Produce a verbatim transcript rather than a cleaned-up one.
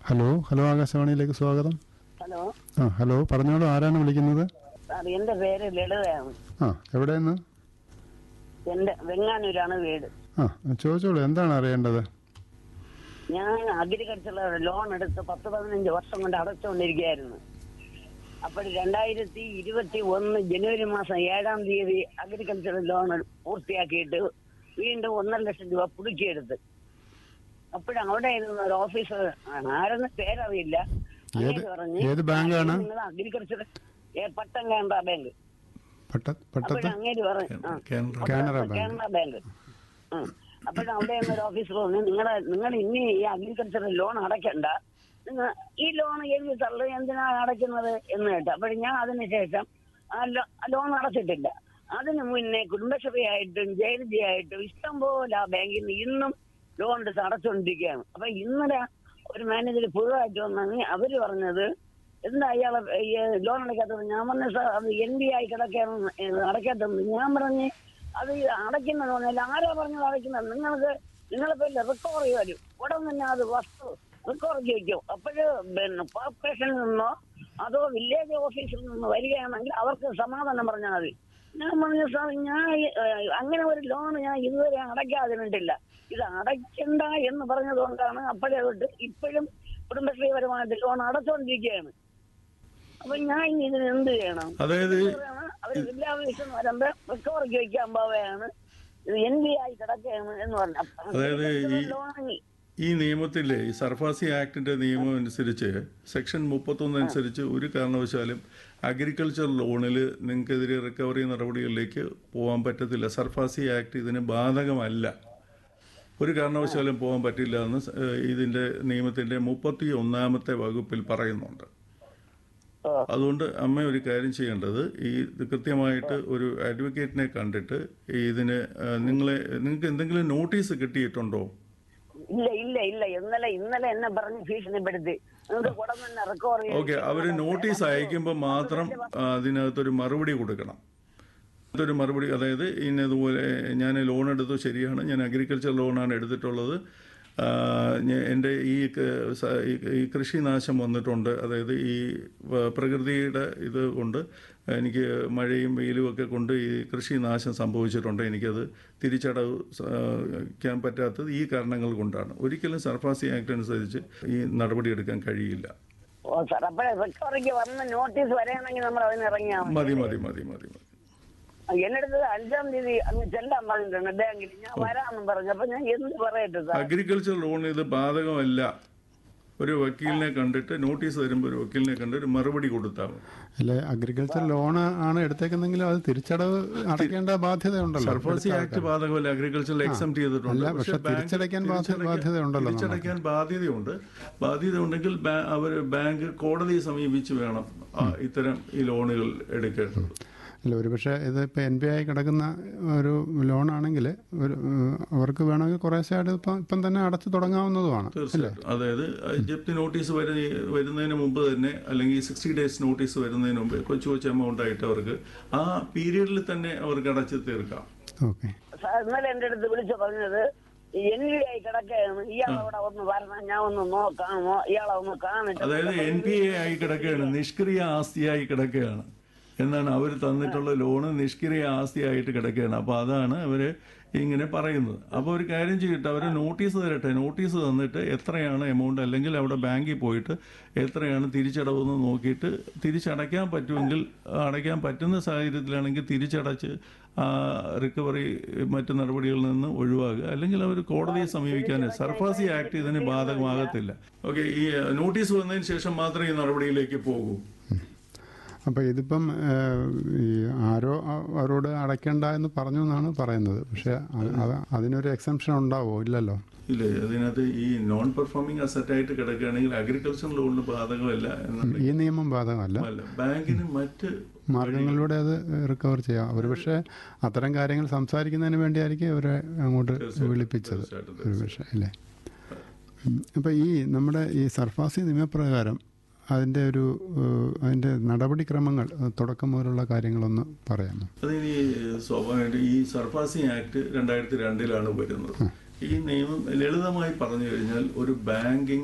Hello hello ആകാശവാണിയിലേക്ക് സ്വാഗതം. Hello ആ hello പറഞ്ഞോളൂ, ആരാണ് വിളിക്കുന്നത്? സാർ, എന്റെ പേര് ലളിതയാണ്. ആ എവിടെയെന്ന്? എന്റെ വെങ്ങാനൂരാണ് വീട്. ആ ചോദിച്ചോളൂ, എന്താണ് അറിയേണ്ടത്? ഞാൻ അഗ്രികൾച്ചർ ലോൺ എടുത്ത് പത്ത് പതിനഞ്ച് വർഷം കൊണ്ട് അടച്ചുകൊണ്ടിരിക്കുകയായിരുന്നു. അപ്പോൾ രണ്ടായിരത്തി ഇരുപത്തി ഒന്ന് ജനുവരി മാസം ഏഴാം തീയതി അഗ്രികൾച്ചർ ലോൺ പൂർത്തിയാക്കിയിട്ട് വീണ്ടും ഒന്നര ലക്ഷം രൂപ പുതുക്കിയെടുത്ത്. അപ്പോഴും അവിടെ ഇരുന്ന ഒരു ഓഫീസർ ആണ്, ആരെന്ന് പേരറിയില്ല, ഏത് പറഞ്ഞു ഏത് ബാങ്കാണ്? നിങ്ങൾ അഗ്രികൾച്ചർ പട്ടം കാനറ ബാങ്ക്. പട്ട- പട്ടത്ത് അപ്പോഴും അങ്ങേര് പറഞ്ഞു ആ കാനറ ബാങ്ക്. കാനറ ബാങ്ക്. അപ്പോഴും അവിടെ ഒരു ഓഫീസർ പറഞ്ഞു, നിങ്ങളെ നിങ്ങൾ ഇനി ഈ അഗ്രികൾച്ചർ ലോൺ അടയ്ക്കണ്ട, നിങ്ങൾ ഈ ലോൺ എഴുതി തള്ളു, എന്തിനാണ് അടയ്ക്കുന്നത് എന്ന് കേട്ടു. അപ്പോഴും ഞാൻ അതിനുശേഷം ആ ലോൺ അടച്ചിട്ടില്ല. അതിന് മുന്നേ കുടുംബശ്രീ ആയിട്ടും ജെ എൽ ജി ആയിട്ടും ഇഷ്ടം പോലെ ആ ബാങ്കിൽ നിന്ന് ഇന്നും ലോൺ എടുത്ത് അടച്ചുകൊണ്ടിരിക്കുകയാണ്. അപ്പൊ ഇന്നലെ ഒരു മാനേജർ പുതുതായിട്ട് വന്നെങ്കിൽ അവര് പറഞ്ഞത് എന്താ അയാളെ ലോൺ അടയ്ക്കാത്തത്? ഞാൻ പറഞ്ഞ സാർ, അത് എൻ ബി ആയി കിടക്കാണ് അടയ്ക്കാത്തത്. ഞാൻ പറഞ്ഞ് അത് അടയ്ക്കുന്നത് പറഞ്ഞാൽ ആരാ പറഞ്ഞത് അടയ്ക്കുന്നത്? നിങ്ങൾക്ക് നിങ്ങളെ പേരിൽ റിക്കവറി വരും, ഉടൻ തന്നെ അത് വസ്തു റിക്കവറി വയ്ക്കും. അപ്പോഴ് പിന്നെ കോർപ്പറേഷനിൽ നിന്നോ അതോ വില്ലേജ് ഓഫീസിൽ നിന്നോ വരികയാണെങ്കിൽ അവർക്ക് സമാധാനം പറഞ്ഞാൽ മതി. ഞാൻ പറഞ്ഞു സാർ, ഞാൻ അങ്ങനെ ഒരു ലോൺ ഞാൻ ഇതുവരെ അടയ്ക്കാതിരുന്നിട്ടില്ല, ഇത് അടയ്ക്കണ്ട എന്ന് പറഞ്ഞത് കൊണ്ടാണ് അപ്പോഴേ തൊട്ട് ഇപ്പോഴും കുടുംബശ്രീപരമായിട്ട് ലോൺ അടച്ചുകൊണ്ടിരിക്കുകയാണ്. അപ്പൊ ഞാൻ ഇനി ഇതിന് എന്ത് ചെയ്യണം? അതായത് അവര് വിദ്യാഭ്യാസം വരുമ്പോ റിക്കവറിക്ക് വയ്ക്കാൻ പോവുകയാണ്, ഇത് എൻ ബി ആയി കിടക്കുകയാണ് എന്ന് പറഞ്ഞു. അതായത് ഈ ലോൺ ഈ നിയമത്തിലെ ഈ സർഫാസി ആക്ടിന്റെ നിയമം അനുസരിച്ച് സെക്ഷൻ മുപ്പത്തൊന്ന് അനുസരിച്ച് ഒരു കാരണവശാലും അഗ്രികൾച്ചർ ലോണിൽ നിങ്ങൾക്കെതിരെ റിക്കവറി നടപടികളിലേക്ക് പോകാൻ പറ്റത്തില്ല. സർഫാസി ആക്ട് ഇതിന് ബാധകമല്ല, ഒരു കാരണവശാലും പോകാൻ പറ്റില്ല എന്ന് ഇതിന്റെ നിയമത്തിന്റെ മുപ്പത്തി ഒന്നാമത്തെ വകുപ്പിൽ പറയുന്നുണ്ട്. അതുകൊണ്ട് അമ്മ ഒരു കാര്യം ചെയ്യേണ്ടത്, ഈ കൃത്യമായിട്ട് ഒരു അഡ്വക്കേറ്റിനെ കണ്ടിട്ട് ഇതിന് നിങ്ങളെ നിങ്ങൾക്ക് എന്തെങ്കിലും നോട്ടീസ് കിട്ടിയിട്ടുണ്ടോ? ഇല്ല ഇല്ല ഇല്ല ഇന്നലെ ഇന്നലെ എന്നെ പറഞ്ഞ് ഭീഷണിപ്പെടുത്തി റിക്കവറി. ഓക്കെ, അവര് നോട്ടീസ് അയക്കുമ്പോൾ മാത്രം അതിനകത്തൊരു മറുപടി കൊടുക്കണം. അതൊരു മറുപടി, അതായത് ഇന്നതുപോലെ ഞാൻ ലോൺ എടുത്തു, ശരിയാണ്, ഞാൻ അഗ്രികൾച്ചർ ലോണാണ് എടുത്തിട്ടുള്ളത്, എൻ്റെ ഈ ഈ കൃഷി നാശം വന്നിട്ടുണ്ട്, അതായത് ഈ പ്രകൃതിയുടെ ഇത് കൊണ്ട് എനിക്ക് മഴയും വെയിലും ഒക്കെ കൊണ്ട് ഈ കൃഷി നാശം സംഭവിച്ചിട്ടുണ്ട്, എനിക്കത് തിരിച്ചടക്കാൻ പറ്റാത്തത് ഈ കാരണങ്ങൾ കൊണ്ടാണ്. ഒരിക്കലും സർഫാസി ആക്ട് അനുസരിച്ച് ഈ നടപടിയെടുക്കാൻ കഴിയില്ല. ഓ സാർ, അപ്പോഴേ റിക്കവറിക്ക് വന്ന നോട്ടീസ് വരെയാണെങ്കിൽ നമ്മൾ അതിന് ഇറങ്ങിയാൽ മതി മതി മതി മതി മതി എന്നെടുത്ത് അഞ്ചാം തീയതി അങ്ങ് ചെല്ലാൻ പറഞ്ഞിട്ടുണ്ട് ബാങ്കിൽ, ഞാൻ വരാമെന്നും പറഞ്ഞു. അപ്പൊ ഞാൻ എന്ത് പറയട്ടെ സാർ? അഗ്രികൾച്ചർ ലോൺ ഇത് ബാധകമല്ല. ഒരു വക്കീലിനെ കണ്ടിട്ട് നോട്ടീസ് തരുമ്പോൾ ഒരു വക്കീലിനെ കണ്ടിട്ട് മറുപടി കൊടുത്താൽ മതി. അല്ലെ, അഗ്രികൾച്ചർ ലോൺ ആണ് എടുത്തേക്കുന്നെങ്കിലും അത് തിരിച്ചടവ് അടയ്ക്കേണ്ട ബാധ്യത ഉണ്ടല്ലോ. സർഫാസി ആക്ട് ബാധകമല്ല, അഗ്രികൾച്ചറിൽ എക്സംപ്റ്റ് ചെയ്തിട്ടുണ്ട്. പക്ഷെ തിരിച്ചടയ്ക്കാൻ ബാധ്യത ഉണ്ടല്ലോ. തിരിച്ചടയ്ക്കാൻ ബാധ്യതയുണ്ട്. ബാധ്യത ഉണ്ടെങ്കിൽ അവർ ബാങ്ക് കോടതിയെ സമീപിച്ച് വേണം ഇത്തരം ഈ ലോണുകൾ എടുക്കേണ്ടത്. അല്ല, ഒരു പക്ഷേ ഇതിപ്പോൾ എൻ ബി ആയി കിടക്കുന്ന ഒരു ലോണാണെങ്കിൽ ഒരു അവർക്ക് വേണമെങ്കിൽ കുറേശ്ശായിട്ട് ഇപ്പം ഇപ്പം തന്നെ അടച്ചു തുടങ്ങാവുന്നതുമാണ്. തീർച്ചയായിട്ടും. അതായത് ജപ്തി നോട്ടീസ് വരുന്നതിന് മുമ്പ് തന്നെ, അല്ലെങ്കിൽ സിക്സ്റ്റി ഡേയ്സ് നോട്ടീസ് വരുന്നതിന് മുമ്പ് കൊച്ചു കൊച്ചു എമൗണ്ട് ആയിട്ട് അവർക്ക് ആ പീരീഡിൽ തന്നെ അവർക്ക് അടച്ചു തീർക്കാം. ഓക്കെ. ഇന്നലെ എൻ്റെ അടുത്ത് വിളിച്ചു പറഞ്ഞത് എൻ ബി ആയി കിടക്കുകയാണ്, ഇയാളവിടെ ഒന്ന് വരണം, ഞാൻ ഒന്ന് നോക്കാമോ, ഇയാളെ ഒന്ന് കാണിച്ചു. അതായത് എൻ പി എ ആയി കിടക്കുകയാണ്, നിഷ്ക്രിയ ആസ്തിയായി കിടക്കുകയാണ് എന്നാണ് അവർ തന്നിട്ടുള്ള ലോണ്, നിഷ്ക്രിയ ആസ്തിയായിട്ട് കിടക്കുകയാണ്. അപ്പോൾ അതാണ് അവർ ഇങ്ങനെ പറയുന്നത്. അപ്പോൾ ഒരു കാര്യം ചെയ്തിട്ട് അവർ നോട്ടീസ് തരട്ടെ, നോട്ടീസ് തന്നിട്ട് എത്രയാണ് എമൗണ്ട്, അല്ലെങ്കിൽ അവിടെ ബാങ്കിൽ പോയിട്ട് എത്രയാണ് തിരിച്ചടവെന്ന് നോക്കിയിട്ട് തിരിച്ചടയ്ക്കാൻ പറ്റുമെങ്കിൽ, അടയ്ക്കാൻ പറ്റുന്ന സാഹചര്യത്തിലാണെങ്കിൽ തിരിച്ചടച്ച് റിക്കവറി മറ്റു നടപടികളിൽ നിന്ന് ഒഴിവാക്കുക, അല്ലെങ്കിൽ അവർ കോടതിയെ സമീപിക്കാൻ. സർഫാസി ആക്ട് ഇതിന് ബാധകമാകത്തില്ല. ഓക്കെ, ഈ നോട്ടീസ് വന്നതിന് ശേഷം മാത്രമേ ഈ നടപടിയിലേക്ക് പോകൂ. അപ്പോൾ ഇതിപ്പം ഈ ആരോ അവരോട് അടയ്ക്കേണ്ട എന്ന് പറഞ്ഞു എന്നാണ് പറയുന്നത്. പക്ഷെ അതിനൊരു എക്സംഷൻ ഉണ്ടാവുമോ? ഇല്ലല്ലോ. ഇല്ല, അതിനകത്ത് ഈ നോൺ പെർഫോമിംഗ് അസറ്റായിട്ട് കിടക്കുകയാണെങ്കിൽ അഗ്രികൾച്ചർ ലോണിന് ബാധകമല്ല എന്നുള്ള ഈ നിയമം ബാധകമല്ല. ബാങ്കിന് മറ്റ് മാർഗങ്ങളിലൂടെ അത് റിക്കവർ ചെയ്യാം. ഒരു പക്ഷേ അത്തരം കാര്യങ്ങൾ സംസാരിക്കുന്നതിന് വേണ്ടിയായിരിക്കും അവരെ അങ്ങോട്ട് വിളിപ്പിച്ചത് ഒരു പക്ഷേ, അല്ലേ? അപ്പോൾ ഈ നമ്മുടെ ഈ സർഫാസി നിയമപ്രകാരം അതിൻ്റെ ഒരു അതിൻ്റെ നടപടിക്രമങ്ങൾ തുടക്കം മുതലുള്ള കാര്യങ്ങളൊന്ന് പറയാമോ? അതിന് സ്വാഭാവികമായിട്ട് ഈ സർഫാസി ആക്ട് രണ്ടായിരത്തി രണ്ടിലാണ് വരുന്നത്. ഈ നിയമം ലളിതമായി പറഞ്ഞു കഴിഞ്ഞാൽ ഒരു ബാങ്കിങ്